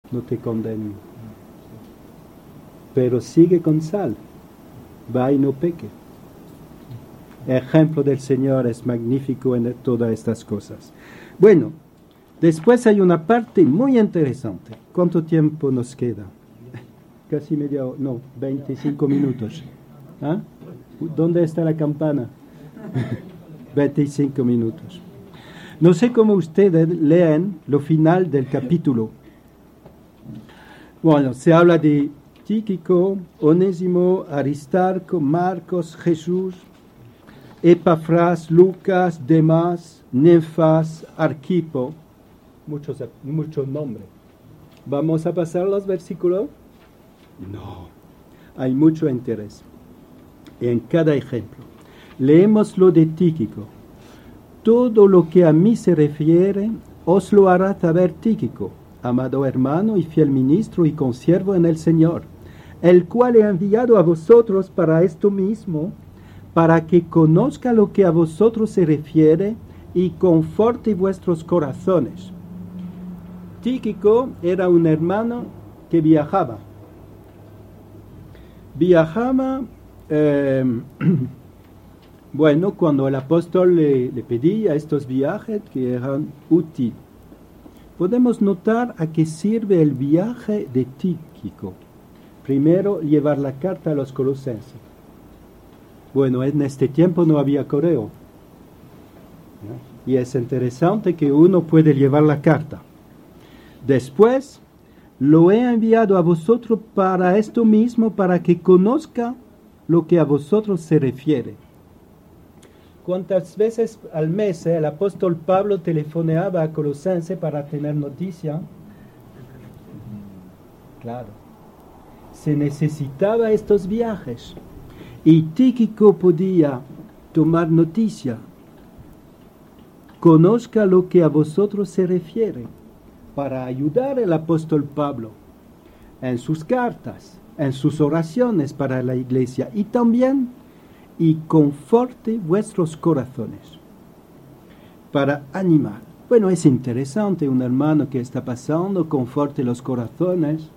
no te condeno. Pero sigue con sal, va y no peque. El ejemplo del Señor es magnífico en todas estas cosas. Bueno, después hay una parte muy interesante. ¿Cuánto tiempo nos queda? Casi media hora, no, 25 minutos. ¿Ah? ¿Dónde está la campana? 25 minutos. No sé cómo ustedes leen lo final del capítulo. Bueno, se habla de Tíquico, Onésimo, Aristarco, Marcos, Jesús, Epafras, Lucas, Demas, Nefas, Arquipo, muchos nombres. ¿Vamos a pasar los versículos? No, hay mucho interés en cada ejemplo. Leemos lo de Tíquico. Todo lo que a mí se refiere, os lo hará saber Tíquico, amado hermano y fiel ministro y consiervo en el Señor, el cual he enviado a vosotros para esto mismo, para que conozca lo que a vosotros se refiere y conforte vuestros corazones. Tíquico era un hermano que viajaba. Bueno, cuando el apóstol le pedía estos viajes que eran útiles, podemos notar a qué sirve el viaje de Tíquico. Primero, llevar la carta a los colosenses. Bueno, en este tiempo no había correo. Y es interesante que uno puede llevar la carta. Después, lo he enviado a vosotros para esto mismo, para que conozca lo que a vosotros se refiere. ¿Cuántas veces al mes el apóstol Pablo telefoneaba a Colosense para tener noticia? Claro. Se necesitaba estos viajes. Y Tíquico podía tomar noticia. Conozca lo que a vosotros se refiere, para ayudar al apóstol Pablo en sus cartas, en sus oraciones para la iglesia y también y conforte vuestros corazones para animar. Bueno, es interesante un hermano que está pasando, conforte los corazones.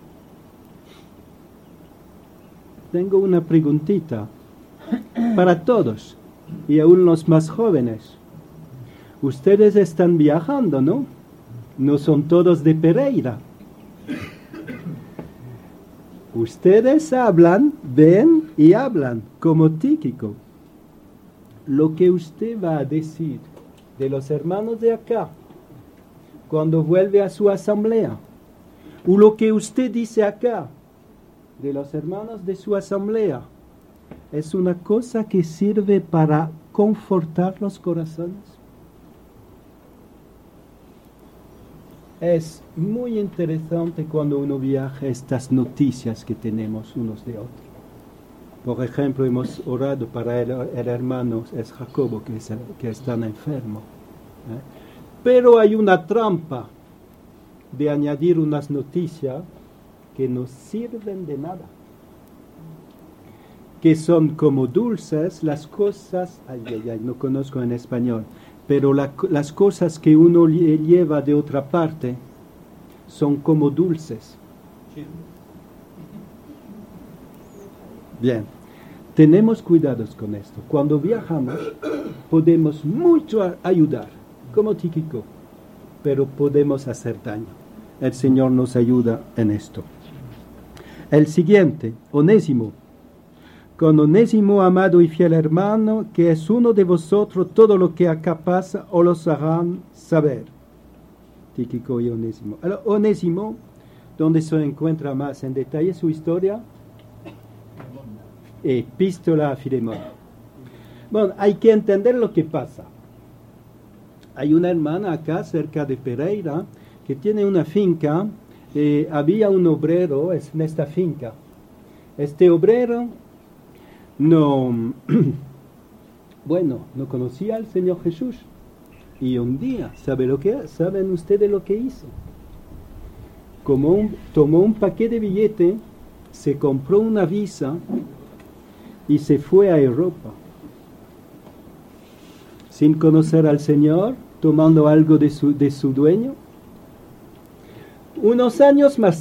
Tengo una preguntita para todos y aún los más jóvenes. Ustedes están viajando, ¿no? No son todos de Pereira. Ustedes hablan, ven y hablan como Tíquico. Lo que usted va a decir de los hermanos de acá cuando vuelve a su asamblea, o lo que usted dice acá de los hermanos de su asamblea, es una cosa que sirve para confortar los corazones. Es muy interesante cuando uno viaja estas noticias que tenemos unos de otros. Por ejemplo, hemos orado para el hermano, es Jacobo, que está enfermo. Pero hay una trampa de añadir unas noticias que no sirven de nada. Que son como dulces las cosas, no conozco en español, pero las cosas que uno lleva de otra parte son como dulces. Bien, tenemos cuidados con esto. Cuando viajamos podemos mucho ayudar, como Tíquico, pero podemos hacer daño. El Señor nos ayuda en esto. El siguiente, Onésimo. Con Onésimo, amado y fiel hermano, que es uno de vosotros, todo lo que acá pasa os los harán saber. Tíquico y Onésimo. Ahora, Onésimo, ¿dónde se encuentra más en detalle su historia? Epístola a Filemón. Bueno, hay que entender lo que pasa. Hay una hermana acá cerca de Pereira que tiene una finca. Había un obrero en esta finca. Este obrero no conocía al Señor Jesús. Y un día, ¿saben ustedes lo que hizo? Tomó un paquete de billetes, se compró una visa y se fue a Europa. Sin conocer al Señor, tomando algo de su dueño. Unos años más